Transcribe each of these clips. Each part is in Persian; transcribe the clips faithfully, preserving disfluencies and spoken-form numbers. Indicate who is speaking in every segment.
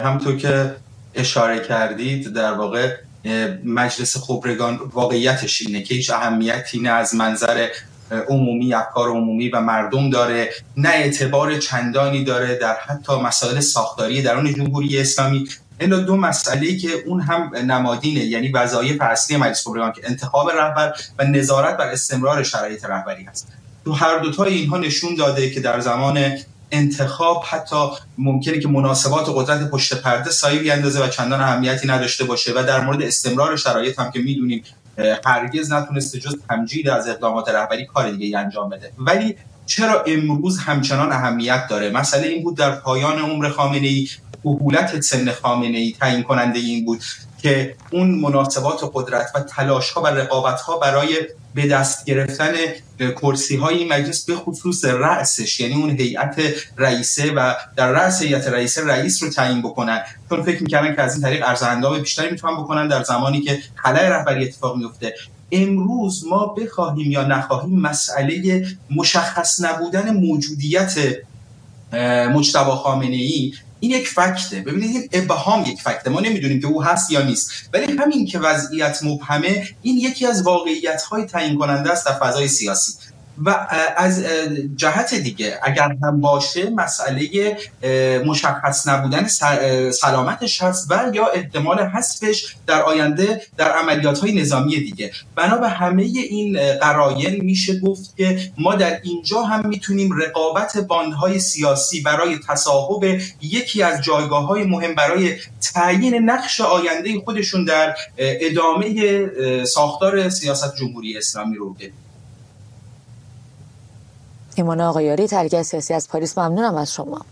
Speaker 1: همونطور که اشاره کردید در واقع مجلس خبرگان واقعیتش اینه که هیچ اهمیتی نه از منظر عمومی، افکار عمومی و مردم داره، نه اعتبار چندانی داره در حتی مسائل ساختاری درون جمهوری اسلامی، الا دو مسئله‌ای که اون هم نمادینه، یعنی وظایف اصلی مجلس خبرگان که انتخاب رهبر و نظارت بر استمرار شرایط رهبری هست. تو هر دوتای اینها نشون داده که در زمان انتخاب حتی ممکنه که مناسبات و قدرت پشت پرده سایه بیندازه و چندان اهمیتی نداشته باشه و در مورد استمرار شرایط هم که میدونیم هرگز نتونسته جز تمجید از اقدامات رهبری کار دیگه انجام بده. ولی چرا امروز همچنان اهمیت داره؟ مسئله این بود در پایان عمر خامنه‌ای، کهولت سن خامنه‌ای تعیین کننده این بود که اون مناسبات و قدرت و تلاش‌ها و رقابت‌ها برای به دست گرفتن کرسی‌های این مجلس به خصوص رأسش، یعنی اون هیئت رئیسه و در رأس هیئت رئیسه رئیس رو تعیین بکنن، چون فکر می‌کردن که از این طریق ارز اندام بیشتری میتونن بکنن در زمانی که خلأ رهبری اتفاق میفته. امروز ما بخواهیم یا نخواهیم مسئله مشخص نبودن موجودیت مجتبی خامنه‌ای این یک فکته. ببینید این ابهام یک فکته، ما نمیدونیم که او هست یا نیست، ولی همین که وضعیت مبهمه این یکی از واقعیت‌های تعیین کننده است در فضای سیاسی. و از جهت دیگه اگر هم باشه مسئله مشخص نبودن سلامتش هست و یا احتمال حذفش در آینده در عملیات‌های نظامی دیگه. بنا به همه این قرائن میشه گفت که ما در اینجا هم میتونیم رقابت باندهای سیاسی برای تصاحب یکی از جایگاه‌های مهم برای تعیین نقش آینده خودشون در ادامه ساختار سیاست جمهوری اسلامی رو ببینیم.
Speaker 2: ایمان آقایاری، تحلیل سیاسی از پاریس، ممنونم از شما.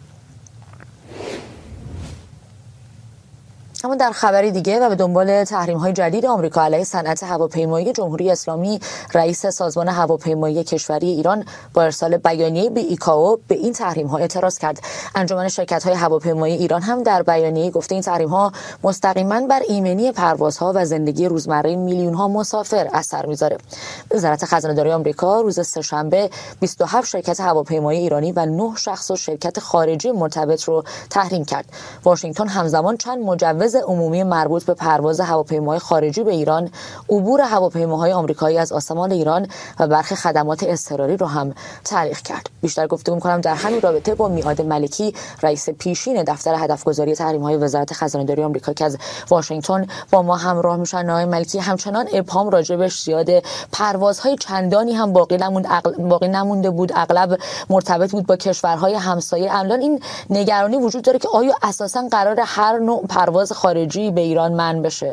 Speaker 2: اما در خبری دیگه و به دنبال تحریم‌های جدید آمریکا علیه صنعت هواپیمایی جمهوری اسلامی، رئیس سازمان هواپیمایی کشوری ایران با ارسال بیانیه به ایکائو به این تحریم‌ها اعتراض کرد. انجمن شرکت‌های هواپیمایی ایران هم در بیانیه گفته این تحریم‌ها مستقیما بر ایمنی پروازها و زندگی روزمره میلیون‌ها مسافر اثر می‌ذاره. وزارت خزانه‌داری آمریکا روز سه‌شنبه بیست و هفت شرکت هواپیمایی ایرانی و نه شخص و شرکت خارجی مرتبط رو تحریم کرد. واشنگتن همزمان چند مجوز عمومی مربوط به پرواز هواپیماهای خارجی به ایران، عبور هواپیماهای آمریکایی از آسمان ایران و برخی خدمات اضطراری رو هم تعلیق کرد. بیشتر گفتگو می‌کنم در همین رابطه با میعاد ملکی، رئیس پیشین دفتر هدفگذاری تحریم‌های وزارت خزانه‌داری آمریکا که از واشنگتن با ما همراه میشن. آقای ملکی، همچنان ابهام راجبش زیاده، پروازهای چندانی هم باقی نموند باقی نمونده بود، اغلب مرتبط بود با کشورهای همسایه. الان این نگرانی وجود داره که آیا اساساً قرار هر نوع پرواز خارجی به ایران منع بشه؟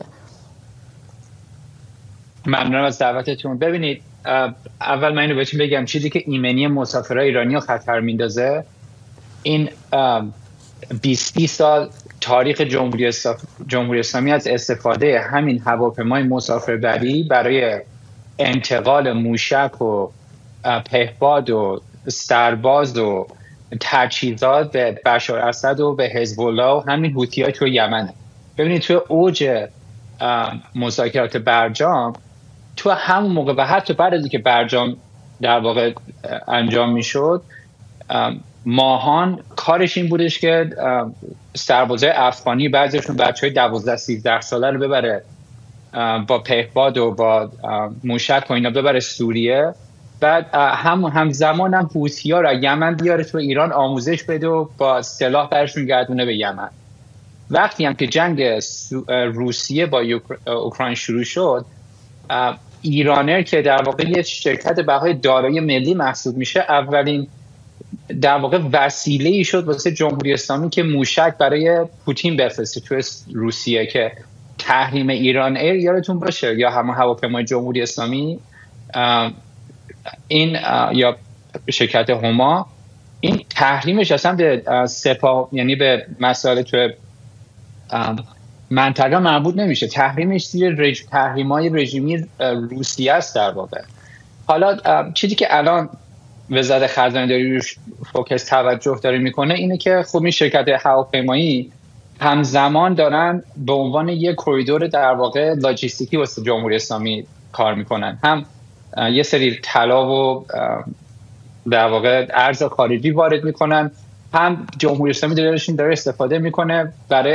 Speaker 3: ممنونم از دعوتتون. ببینید، اول من اینو بهتون بگم چیزی که ایمنی مسافرای ایرانی رو خطر میندازه، این بیست سال تاریخ جمهوری جمهوری اسلامی از استفاده همین هواپیمای مسافربری برای انتقال موشک و پهپاد و سرباز و تجهیزات به بشار اسد و به حزب الله و همین حوثی‌ها تو یمن. ببینید توی اوج مذاکرات برجام، تو همون موقع و حتی بعد از اینکه برجام در واقع انجام میشد، ماهان کارش این بودش که سربازای افغانی، بعضیشون بچهای دوازده سیزده ساله رو ببره با پهپاد و با موشک و اینا ببره سوریه، بعد همون همزمان هم حوثی‌ها رو یمن بیاره تو ایران آموزش بده و با سلاح برشون گردونه به یمن. وقتی هم که جنگ روسیه با اوکراین شروع شد، ایرانر که در واقع یه شرکت بهای دارایی ملی محسوب میشه، اولین در واقع وسیله‌ای شد واسه جمهوری اسلامی که موشک برای پوتین بفرسته تو روسیه، که تحریم ایران ایر یادتون باشه، یا همون هواپیمای جمهوری اسلامی، این یا شرکت هما، این تحریمش اصلا به سپاه، یعنی به مسائل تو منطقه مربوط نمیشه. تحریمش زیر رژ... تحریم‌های رژیمی روسیه است در واقع. حالا چیزی که الان وزارت خزانه‌داری روش فوکس توجه داره میکنه اینه که خب این شرکت هواپیمایی همزمان دارن به عنوان یک کریدور در واقع لاجستیکی واسه جمهوری اسلامی کار میکنن، هم یه سری طلا و در واقع ارز خارجی وارد میکنن، هم جمهوری اسلامی داره داره استفاده میکنه برای